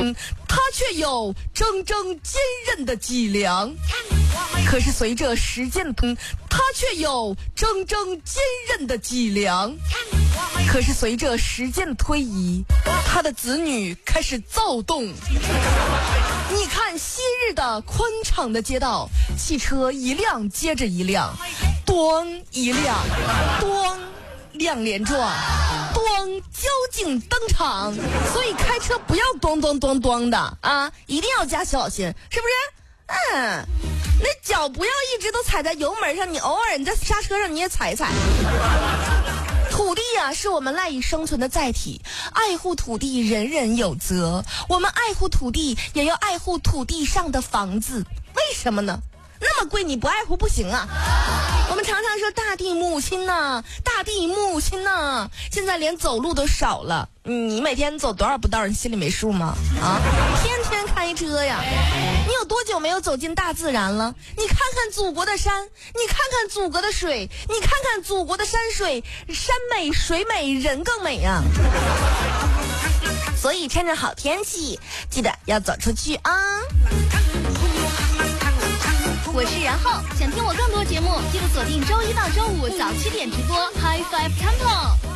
他却有铮铮坚韧的脊梁。可是随着时间他却有铮铮坚韧的脊梁。可是随着时间的推移，他的子女开始躁动。你看昔日的宽敞的街道，汽车一辆接着一辆，咣一辆，咣两连撞，咣交警登场。所以开车不要咚咚咚咚的啊，一定要加小心，是不是？那脚不要一直都踩在油门上，你偶尔你在刹车上你也踩一踩。土地啊，是我们赖以生存的载体，爱护土地人人有责。我们爱护土地，也要爱护土地上的房子。为什么呢？那么贵你不爱护不行啊。我们常常说大地母亲呐，大地母亲呐，现在连走路都少了。你每天走多少步道，你心里没数吗？啊，天天开车呀。你有多久没有走进大自然了？你看看祖国的山，你看看祖国的水，你看看祖国的山水，山美水美人更美啊。所以趁着好天气，记得要走出去啊。 我是然后，想听我更多节目，记得锁定周一到周五早7点直播 High Five Temple。